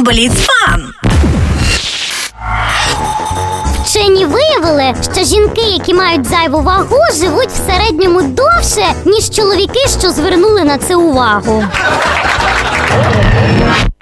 Бліц Фан. Вчені виявили, що жінки, які мають зайву вагу, живуть в середньому довше, ніж чоловіки, що звернули на це увагу.